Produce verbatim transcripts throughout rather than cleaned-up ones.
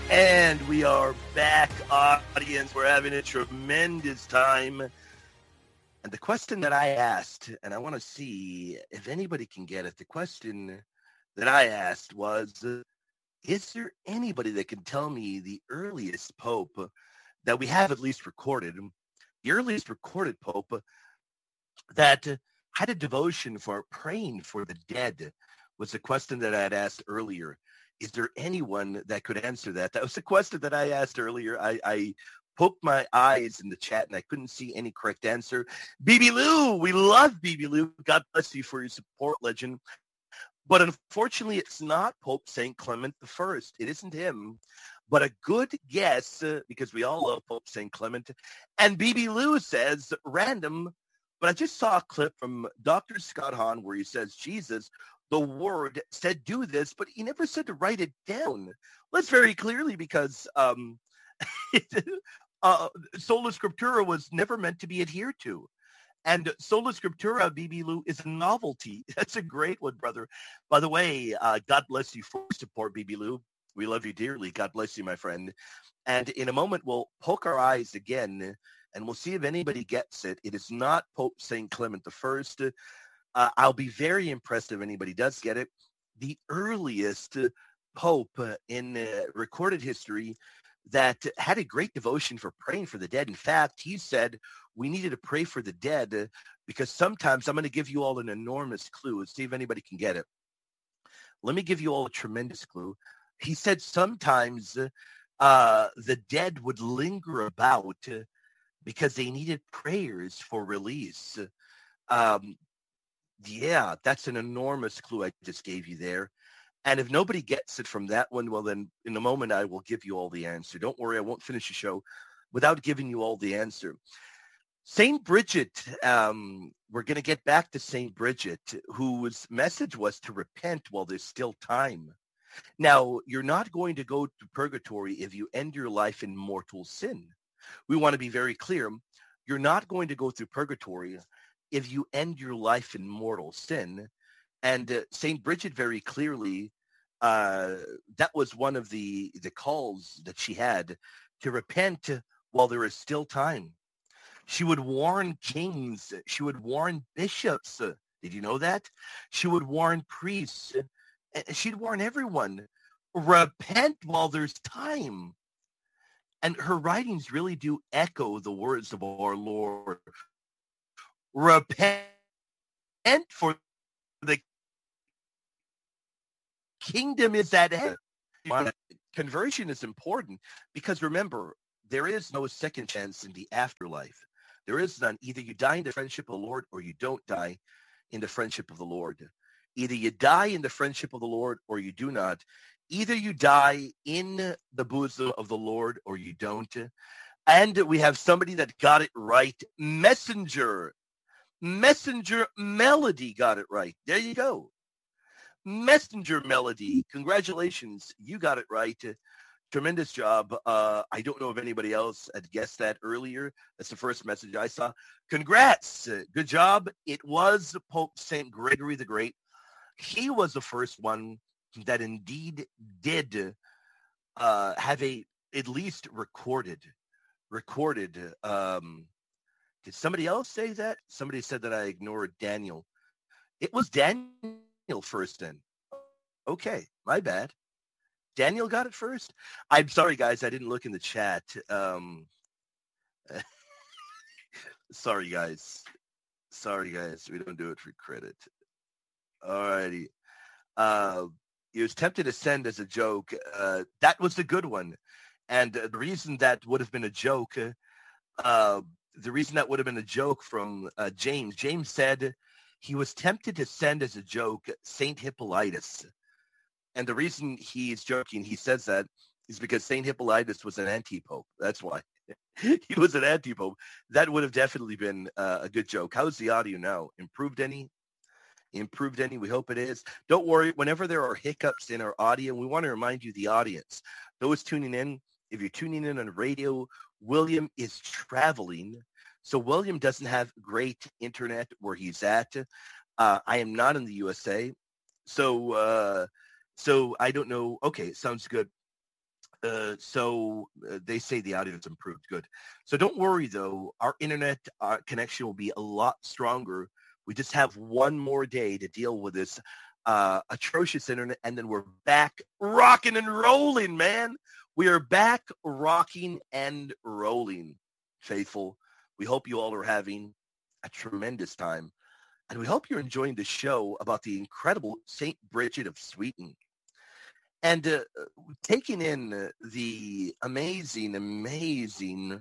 And we are back, audience. We're having a tremendous time. And the question that I asked, and I want to see if anybody can get it. The question that I asked was, uh, is there anybody that can tell me the earliest pope that we have at least recorded, the earliest recorded pope that had a devotion for praying for the dead was the question that I had asked earlier. Is there anyone that could answer that? That was the question that I asked earlier. I, I poked my eyes in the chat and I couldn't see any correct answer. B B Lou, we love B B Lou. God bless you for your support, legend. But unfortunately, it's not Pope Saint Clement the First. It isn't him. But a good guess, uh, because we all love Pope Saint Clement. And B B Lou says, random, but I just saw a clip from Doctor Scott Hahn where he says, Jesus, the word, said do this, but he never said to write it down. That's very clearly because um, uh, Sola Scriptura was never meant to be adhered to. And Sola Scriptura, B B Lou, is a novelty. That's a great one, brother. By the way, uh, God bless you for support, B B Lou. We love you dearly. God bless you, my friend. And in a moment, we'll poke our eyes again, and we'll see if anybody gets it. It is not Pope Saint Clement the First. Uh, I'll be very impressed if anybody does get it. The earliest pope uh, in uh, recorded history that had a great devotion for praying for the dead. In fact, he said we needed to pray for the dead uh, because sometimes I'm going to give you all an enormous clue. Let's see if anybody can get it. Let me give you all a tremendous clue. He said sometimes uh, the dead would linger about uh, because they needed prayers for release. Um, Yeah, that's an enormous clue I just gave you there. And if nobody gets it from that one, well, then in a moment, I will give you all the answer. Don't worry, I won't finish the show without giving you all the answer. Saint Bridget, um, we're going to get back to Saint Bridget, whose message was to repent while there's still time. Now, you're not going to go to purgatory if you end your life in mortal sin. We want to be very clear. You're not going to go through purgatory if you end your life in mortal sin. And uh, Saint Bridget very clearly, uh, that was one of the, the calls that she had to repent while there is still time. She would warn kings. She would warn bishops. Did you know that? She would warn priests. She'd warn everyone. Repent while there's time. And her writings really do echo the words of our Lord. Repent for the kingdom is at hand. Conversion is important because remember, there is no second chance in the afterlife. There is none. Either you die in the friendship of the Lord or you don't die in the friendship of the Lord. Either you die in the friendship of the Lord or you do not. Either you die in the bosom of the Lord or you don't. And we have somebody that got it right. Messenger. Messenger Melody got it right. There you go. Messenger Melody. Congratulations. You got it right. Tremendous job. Uh, I don't know if anybody else had guessed that earlier. That's the first message I saw. Congrats. Good job. It was Pope Saint Gregory the Great. He was the first one that indeed did uh, have a, at least recorded, recorded. Um, did somebody else say that? Somebody said that I ignored Daniel. It was Daniel first then. Okay, my bad. Daniel got it first? I'm sorry, guys. I didn't look in the chat. Um, sorry, guys. Sorry, guys. We don't do it for credit. All righty. Uh, he was tempted to send as a joke. Uh, that was the good one. And uh, the reason that would have been a joke, uh, the reason that would have been a joke from uh, James, James said he was tempted to send as a joke Saint Hippolytus. And the reason he's joking, he says that, is because Saint Hippolytus was an anti-pope. That's why. He was an anti-pope. That would have definitely been uh, a good joke. How's the audio now? Improved any? Improved any? We hope it is. Don't worry. Whenever there are hiccups in our audio, we want to remind you, the audience, those tuning in, if you're tuning in on radio, William is traveling. So William doesn't have great internet where he's at. Uh, I am not in the U S A. So, uh, so I don't know. Okay, sounds good. Uh, so uh, they say the audio's improved. Good. So don't worry, though. Our internet uh, connection will be a lot stronger. We just have one more day to deal with this uh, atrocious internet, and then we're back rocking and rolling, man. We are back rocking and rolling, faithful. We hope you all are having a tremendous time. And we hope you're enjoying the show about the incredible Saint Bridget of Sweden. And uh, taking in uh, the amazing, amazing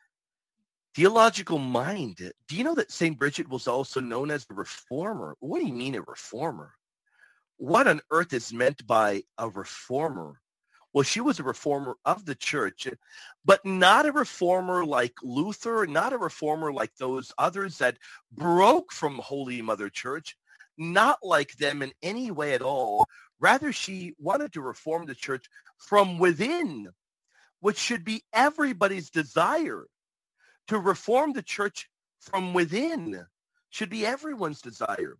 theological mind. Do you know that Saint Bridget was also known as a reformer? What do you mean a reformer? What on earth is meant by a reformer? Well, she was a reformer of the church, but not a reformer like Luther, not a reformer like those others that broke from Holy Mother Church, not like them in any way at all. Rather, she wanted to reform the church from within, which should be everybody's desire. To reform the church from within should be everyone's desire.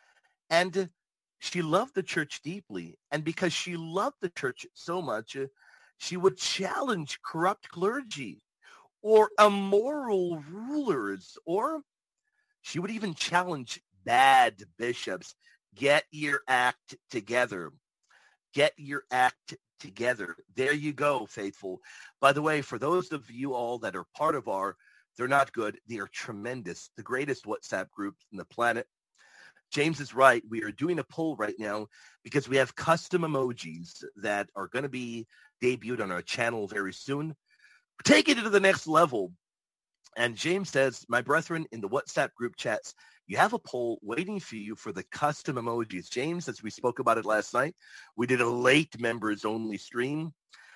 And she loved the church deeply. And because she loved the church so much, uh, she would challenge corrupt clergy or immoral rulers, or she would even challenge bad bishops. Get your act together. Get your act together. There you go, faithful. By the way, for those of you all that are part of our, they're not good, they are tremendous, the greatest WhatsApp groups on the planet. James is right. We are doing a poll right now because we have custom emojis that are going to be debuted on our channel very soon. Take it to the next level. And James says, my brethren, in the WhatsApp group chats, you have a poll waiting for you for the custom emojis. James, as we spoke about it last night, we did a late members only stream.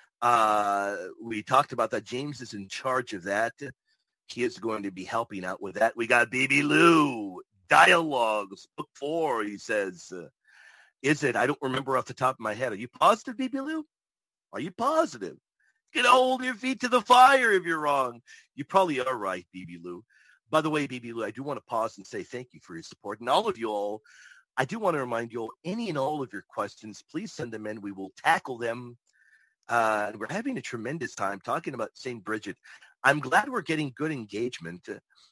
Uh, we talked about that. James is in charge of that. He is going to be helping out with that. We got Baby Lou. Dialogues, book four, he says. Uh, is it? I don't remember off the top of my head. Are you positive, B B Lou? Are you positive? You can hold your feet to the fire if you're wrong. You probably are right, B B Lou. By the way, B B Lou, I do want to pause and say thank you for your support. And all of you all, I do want to remind you all, any and all of your questions, please send them in. We will tackle them. Uh, and we're having a tremendous time talking about Saint Bridget. I'm glad we're getting good engagement.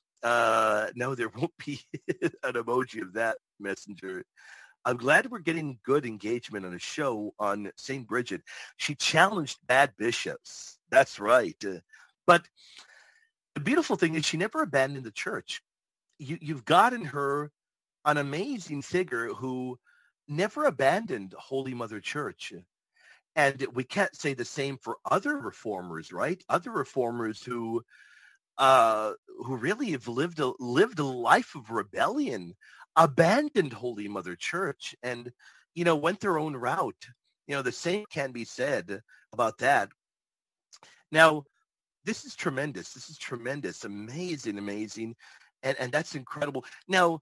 Uh, no, there won't be an emoji of that, Messenger. I'm glad we're getting good engagement on a show on Saint Bridget. She challenged bad bishops. That's right. Uh, but the beautiful thing is she never abandoned the church. You, you've got in her an amazing figure who never abandoned Holy Mother Church. And we can't say the same for other reformers, right? Other reformers who Uh, who really have lived a, lived a life of rebellion, abandoned Holy Mother Church, and, you know, went their own route. You know, the same can be said about that. Now, this is tremendous. This is tremendous, amazing, amazing, and, and that's incredible. Now,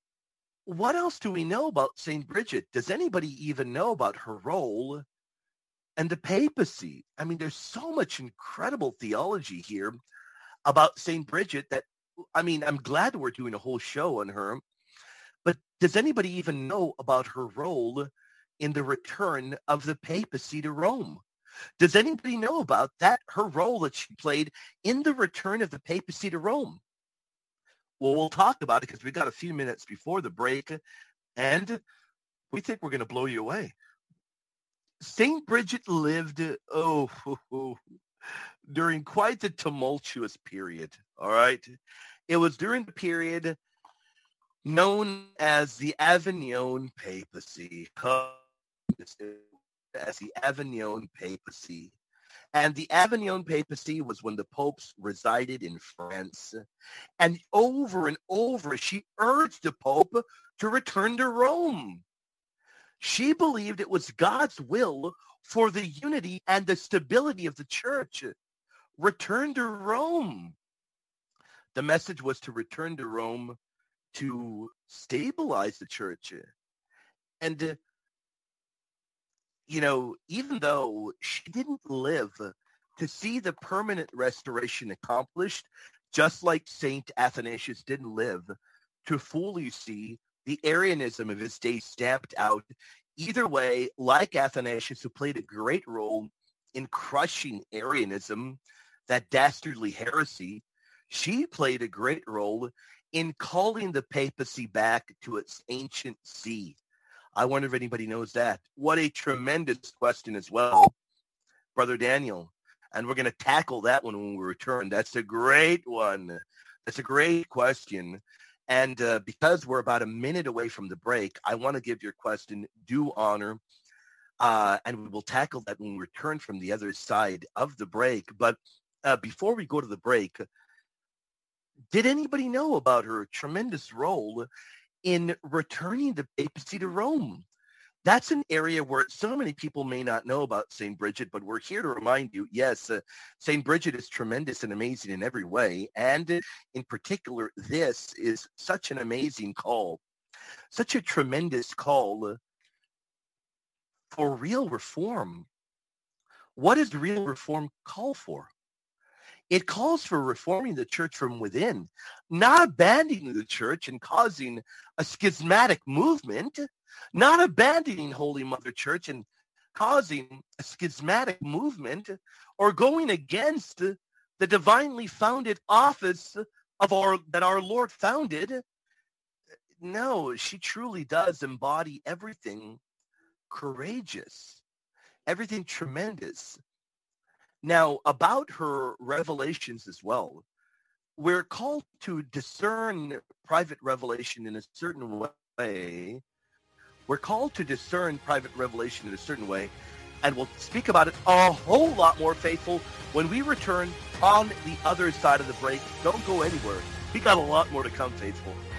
what else do we know about Saint Bridget? Does anybody even know about her role and the papacy? I mean, there's so much incredible theology here about Saint Bridget that, I mean, I'm glad we're doing a whole show on her, but does anybody even know about her role in the return of the papacy to Rome? Does anybody know about that, her role that she played in the return of the papacy to Rome? Well, we'll talk about it because we got a few minutes before the break, and we think we're going to blow you away. Saint Bridget lived, oh, during quite the tumultuous period, all right? It was during the period known as the Avignon Papacy, as the Avignon Papacy. And the Avignon Papacy was when the popes resided in France. And over and over, she urged the Pope to return to Rome. She believed it was God's will for the unity and the stability of the church. Return to Rome. The message was to return to Rome to stabilize the church. And, uh, you know, even though she didn't live to see the permanent restoration accomplished, just like Saint Athanasius didn't live to fully see the Arianism of his day stamped out. Either way, like Athanasius, who played a great role in crushing Arianism, that dastardly heresy. She played a great role in calling the papacy back to its ancient see. I wonder if anybody knows that. What a tremendous question as well, Brother Daniel. And we're going to tackle that one when we return. That's a great one. That's a great question. And uh, because we're about a minute away from the break, I want to give your question due honor. Uh, and we will tackle that when we return from the other side of the break. But uh, before we go to the break, did anybody know about her tremendous role in returning the papacy to Rome? That's an area where so many people may not know about Saint Bridget, but we're here to remind you, yes, uh, Saint Bridget is tremendous and amazing in every way. And in particular, this is such an amazing call, such a tremendous call for real reform. What does real reform call for? It calls for reforming the church from within, not abandoning the church and causing a schismatic movement, not abandoning Holy Mother Church and causing a schismatic movement, or going against the divinely founded office of our that our Lord founded. No, she truly does embody everything courageous, everything tremendous. Now, about her revelations as well, we're called to discern private revelation in a certain way. We're called to discern private revelation in a certain way, and we'll speak about it a whole lot more, faithful, when we return on the other side of the break. Don't go anywhere. We got a lot more to come, faithful.